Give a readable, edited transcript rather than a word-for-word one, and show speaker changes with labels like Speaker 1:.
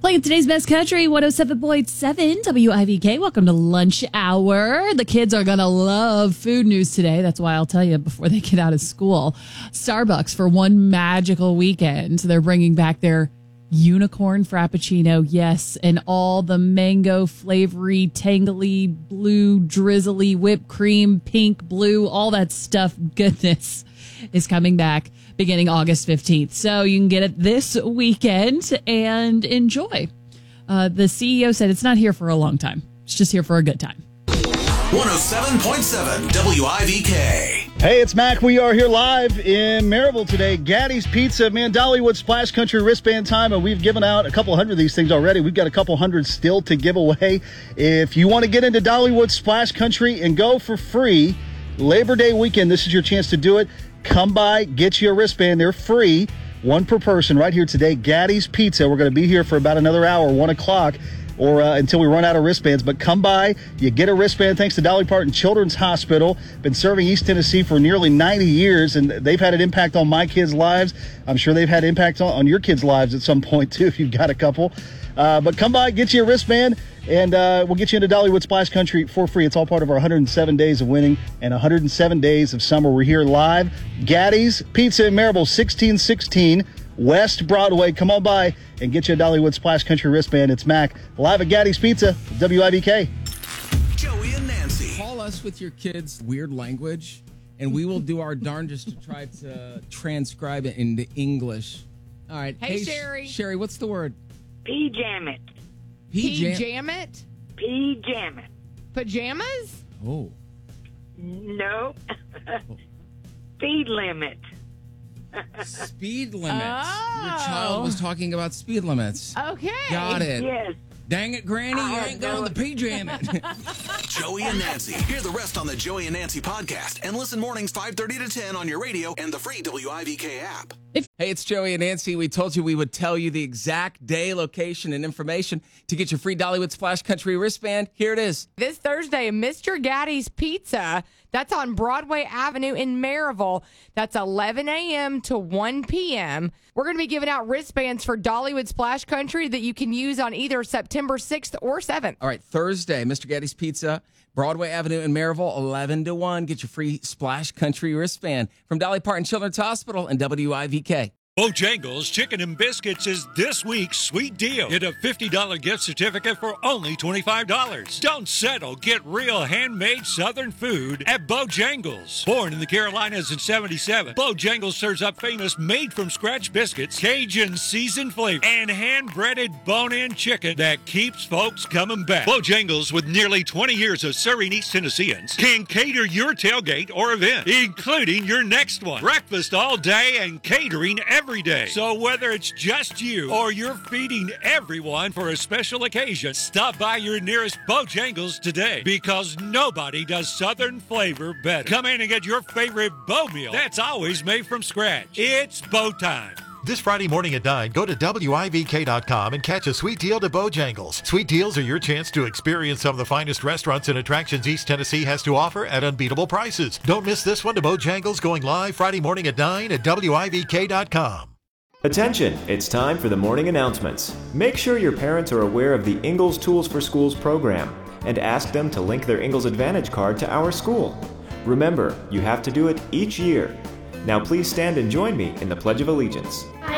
Speaker 1: Playing today's best country, 107.7 WIVK. Welcome to Lunch Hour. The kids are going to love food news today. That's why I'll tell you before they get out of school. Starbucks, for one magical weekend, they're bringing back their unicorn frappuccino. Yes, and all the mango flavory, tangly, blue, drizzly, whipped cream, pink, blue, all that stuff goodness is coming back beginning August 15th. So you can get it this weekend and enjoy. The CEO said it's not here for a long time. It's just here for a good time.
Speaker 2: 107.7 WIVK.
Speaker 3: Hey, it's Mac. We are here live in Maryville today. Gaddy's Pizza, man, Dollywood Splash Country wristband time, and we've given out a couple hundred of these things already. We've got a couple hundred still to give away. If you want to get into Dollywood Splash Country and go for free, Labor Day weekend, this is your chance to do it. Come by, get you a wristband. They're free, one per person right here today. Gaddy's Pizza. We're going to be here for about another hour, 1 o'clock. Or until we run out of wristbands. But come by, you get a wristband thanks to Dolly Parton Children's Hospital. Been serving East Tennessee for nearly 90 years, and they've had an impact on my kids' lives. I'm sure they've had impact on your kids' lives at some point, too, if you've got a couple. But come by, get you a wristband, and we'll get you into Dollywood Splash Country for free. It's all part of our 107 days of winning and 107 days of summer. We're here live. Gaddy's Pizza in Maryville, 1616 West Broadway. Come on by and get you a Dollywood Splash Country wristband. It's Mac, live at Gaddy's Pizza, WIVK.
Speaker 2: Joey and Nancy.
Speaker 4: Call us with your kids' weird language, and we will do our darndest to try to transcribe it into English. All right.
Speaker 5: Hey, Sherry.
Speaker 4: Sherry, what's the word?
Speaker 6: Pajamit.
Speaker 5: Pajamit?
Speaker 6: Pajamit.
Speaker 5: Pajamas?
Speaker 4: Oh.
Speaker 6: No. Speed limit.
Speaker 4: Speed limits.
Speaker 5: Oh.
Speaker 4: Your child was talking about speed limits.
Speaker 5: Okay.
Speaker 4: Got it.
Speaker 6: Yes.
Speaker 4: Dang it, Granny, you ain't going to P-Jam-it.
Speaker 2: Joey and Nancy. Hear the rest on the Joey and Nancy podcast and listen mornings 5:30 to 10 on your radio and the free WIVK app.
Speaker 4: Hey, it's Joey and Nancy. We told you we would tell you the exact day, location, and information to get your free Dollywood Splash Country wristband. Here it is.
Speaker 5: This Thursday, Mr. Gaddy's Pizza. That's on Broadway Avenue in Maryville. That's 11 a.m. to 1 p.m. We're going to be giving out wristbands for Dollywood Splash Country that you can use on either September 6th or 7th.
Speaker 4: All right, Thursday, Mr. Gaddy's Pizza, Broadway Avenue in Maryville, 11 to 1. Get your free Splash Country wristband from Dolly Parton Children's Hospital and WIVK.
Speaker 7: Bojangles Chicken and Biscuits is this week's sweet deal. Get a $50 gift certificate for only $25. Don't settle. Get real handmade Southern food at Bojangles. Born in the Carolinas in 77, Bojangles serves up famous made-from-scratch biscuits, Cajun seasoned flavor, and hand-breaded bone-in chicken that keeps folks coming back. Bojangles, with nearly 20 years of serving East Tennesseans, can cater your tailgate or event, including your next one. Breakfast all day and catering every day. So whether it's just you or you're feeding everyone for a special occasion, stop by your nearest Bojangles today, because nobody does Southern flavor better. Come in and get your favorite Bo meal that's always made from scratch. It's Bo time.
Speaker 8: This Friday morning at 9, go to WIVK.com and catch a sweet deal to Bojangles. Sweet deals are your chance to experience some of the finest restaurants and attractions East Tennessee has to offer at unbeatable prices. Don't miss this one to Bojangles, going live Friday morning at 9 at WIVK.com.
Speaker 9: Attention, it's time for the morning announcements. Make sure your parents are aware of the Ingalls Tools for Schools program and ask them to link their Ingalls Advantage card to our school. Remember, you have to do it each year. Now please stand and join me in the Pledge of Allegiance.